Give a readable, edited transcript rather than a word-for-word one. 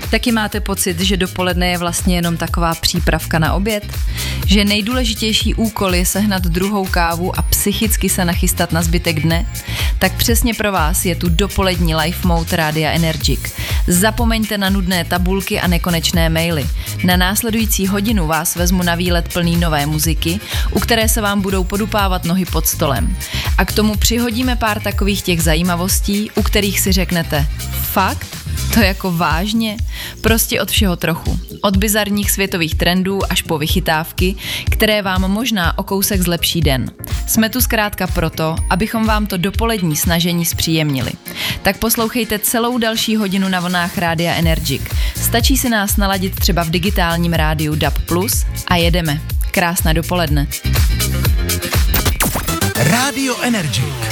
Taky máte pocit, že dopoledne je vlastně jenom taková přípravka na oběd? Že nejdůležitější úkol je sehnat druhou kávu a psychicky se nachystat na zbytek dne? Tak přesně pro vás je tu dopolední life mode Rádia Energic. Zapomeňte na nudné tabulky a nekonečné maily. Na následující hodinu vás vezmu na výlet plný nové muziky, u které se vám budou podupávat nohy pod stolem. A k tomu přihodíme pár takových těch zajímavostí, u kterých si řeknete: fakt? To jako vážně? Prostě od všeho trochu. Od bizarních světových trendů až po vychytávky, které vám možná o kousek zlepší den. Jsme tu zkrátka proto, abychom vám to dopolední snažení zpříjemnili. Tak poslouchejte celou další hodinu na vlnách Rádia Energic. Stačí si nás naladit třeba v digitálním rádiu DAB+ a jedeme. Krásné dopoledne. Rádio Energic.